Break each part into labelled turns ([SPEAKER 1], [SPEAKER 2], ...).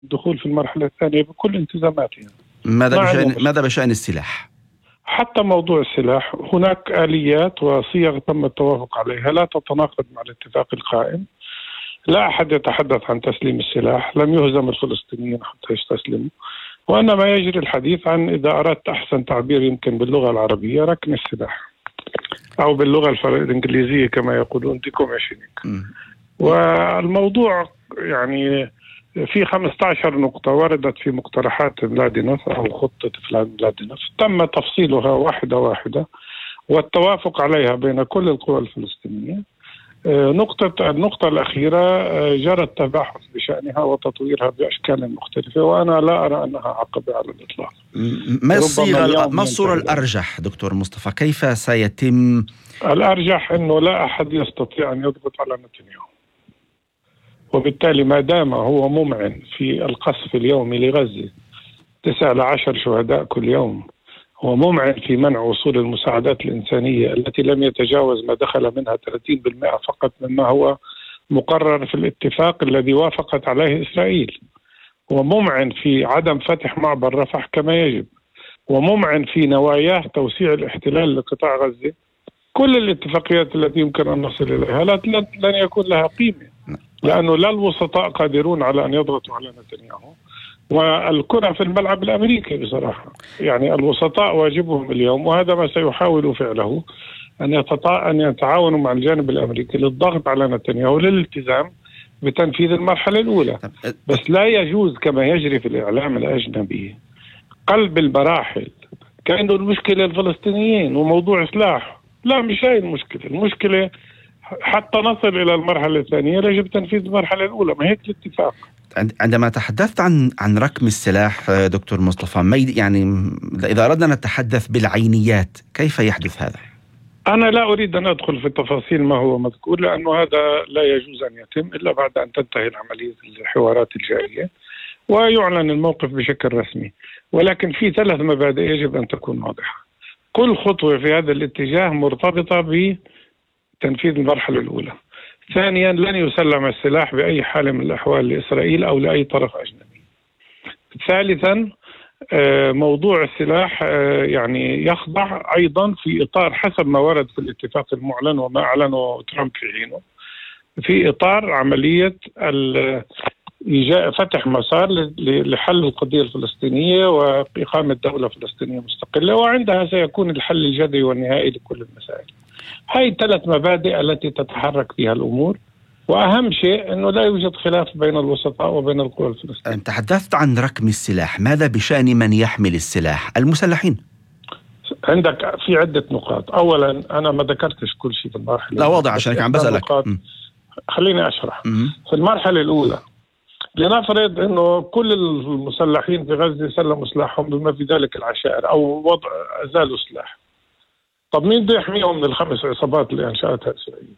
[SPEAKER 1] الدخول في المرحلة الثانية بكل انتزاماتها.
[SPEAKER 2] ماذا بشأن السلاح؟
[SPEAKER 1] حتى موضوع السلاح هناك آليات وصيغ تم التوافق عليها لا تتناقض مع الاتفاق القائم. لا أحد يتحدث عن تسليم السلاح، لم يهزم الفلسطينيين حتى يستسلموا، وإنما يجري الحديث عن، إذا أردت أحسن تعبير يمكن باللغة العربية، ركن السلاح، أو باللغة الإنجليزية كما يقولون decommissioning. والموضوع يعني في 15 نقطة وردت في مقترحات ملادينوف أو خطة ملادينوف، تم تفصيلها واحدة واحدة والتوافق عليها بين كل القوى الفلسطينية. النقطة الأخيرة جرى التباحث بشأنها وتطويرها بأشكال مختلفة، وأنا لا أرى أنها عقبة على الإطلاق.
[SPEAKER 2] ما الصورة الأرجح دكتور مصطفى؟ كيف سيتم؟
[SPEAKER 1] الأرجح أنه لا أحد يستطيع أن يضغط على نتنياهو، وبالتالي ما دام هو ممعن في القصف اليومي لغزة 9 إلى 10 شهداء كل يوم، هو ممعن في منع وصول المساعدات الإنسانية التي لم يتجاوز ما دخل منها 30% فقط مما هو مقرر في الاتفاق الذي وافقت عليه إسرائيل، وممعن في عدم فتح معبر رفح كما يجب، وممعن في نواياه توسيع الاحتلال لقطاع غزة. كل الاتفاقيات التي يمكن أن نصل إليها لن يكون لها قيمة، لأنه لا الوسطاء قادرون على أن يضغطوا على نتنياهو، والكرة في الملعب الأمريكي بصراحة. يعني الوسطاء واجبهم اليوم، وهذا ما سيحاولوا فعله، أن يتعاونوا مع الجانب الأمريكي للضغط على نتنياهو للالتزام بتنفيذ المرحلة الأولى. بس لا يجوز كما يجري في الإعلام الأجنبي قلب المراحل كأنه المشكلة الفلسطينيين وموضوع سلاح. لا، مش هاي المشكلة. المشكلة حتى نصل إلى المرحلة الثانية يجب تنفيذ المرحلة الأولى، ما هيك الاتفاق.
[SPEAKER 2] عندما تحدثت عن ركم السلاح دكتور مصطفى، يعني إذا أردنا أن نتحدث بالعينيات كيف يحدث هذا؟
[SPEAKER 1] أنا لا أريد أن أدخل في التفاصيل ما هو مذكور، لأنه هذا لا يجوز أن يتم إلا بعد أن تنتهي العملية الحوارات الجارية ويعلن الموقف بشكل رسمي. ولكن في 3 مبادئ يجب أن تكون واضحة. كل خطوة في هذا الاتجاه مرتبطة بتنفيذ المرحلة الأولى. ثانيا، لن يسلم السلاح بأي حال من الأحوال لإسرائيل أو لأي طرف أجنبي. ثالثا، موضوع السلاح يعني يخضع أيضا في إطار حسب ما ورد في الاتفاق المعلن وما أعلنه ترامب في حينه، في إطار عملية فتح مسار لحل القضية الفلسطينية وإقامة دولة فلسطينية مستقلة، وعندها سيكون الحل الجذري والنهائي لكل المسائل. هاي 3 مبادئ التي تتحرك فيها الأمور، وأهم شيء أنه لا يوجد خلاف بين الوسطاء وبين القوى الفلسطينية.
[SPEAKER 2] تحدثت عن ركم السلاح، ماذا بشأن من يحمل السلاح؟ المسلحين.
[SPEAKER 1] عندك في عدة نقاط. أولا، أنا ما ذكرتش كل شيء في المرحلة،
[SPEAKER 2] لا واضح عشان عم بسألك.
[SPEAKER 1] خليني أشرح. في المرحلة الأولى لنفرض أنه كل المسلحين في غزة سلموا سلاحهم بما في ذلك العشائر أو أزالوا سلاح. طب مين بده يحميهم من ال5 عصابات اللي أنشأتها إسرائيل؟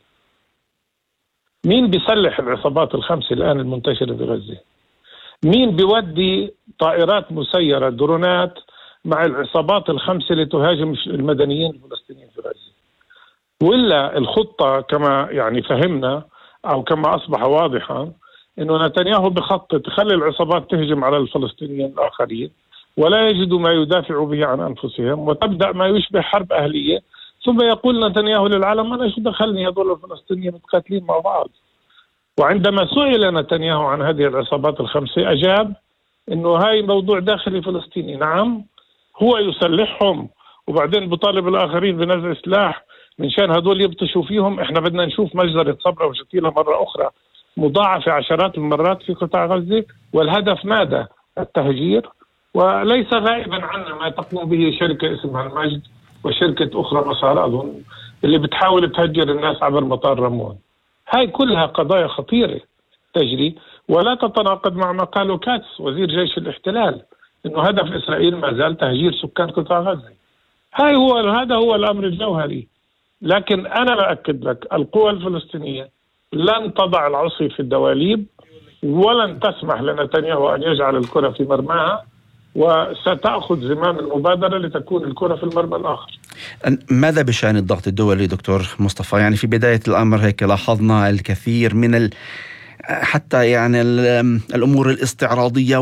[SPEAKER 1] مين بيسلح العصابات ال5 الآن المنتشرة في غزة؟ مين بيودي طائرات مسيرة درونات مع العصابات ال5 اللي تهاجم المدنيين الفلسطينيين في غزة؟ ولا الخطة كما يعني فهمنا أو كما أصبح واضحا إنه نتنياهو بخطط خلي العصابات تهجم على الفلسطينيين الآخرين ولا يجدوا ما يدافعوا به عن أنفسهم، وتبدأ ما يشبه حرب أهلية، ثم يقول نتنياهو للعالم أنا شو دخلني هذول الفلسطينيين متقاتلين مع بعض. وعندما سئل نتنياهو عن هذه العصابات ال5 أجاب إنه هاي موضوع داخلي فلسطيني. نعم، هو يسلحهم وبعدين بطالب الآخرين بنزع سلاح من شان هذول يبطشوا فيهم. إحنا بدنا نشوف مجزرة صبرا وشتيلة مرة أخرى مضاعفة عشرات المرات في قطاع غزة، والهدف ماذا؟ التهجير. وليس غائبا عنا ما تقوم به شركة اسمها المجد وشركة أخرى مسار أظن اللي بتحاول تهجر الناس عبر مطار رمون. هاي كلها قضايا خطيرة تجري ولا تتناقض مع ما قاله كاتس وزير جيش الاحتلال إنه هدف إسرائيل ما زال تهجير سكان قطاع غزة. هذا هو الأمر الجوهري. لكن أنا بأكد لك القوى الفلسطينية لن تضع العصي في الدواليب ولن تسمح لنتنياهو أن يجعل الكرة في مرماها، وستأخذ زمام المبادرة لتكون الكرة في المرمى الآخر.
[SPEAKER 2] ماذا بشأن الضغط الدولي دكتور مصطفى؟ يعني في بداية الأمر هيك لاحظنا الكثير من حتى يعني الأمور الاستعراضية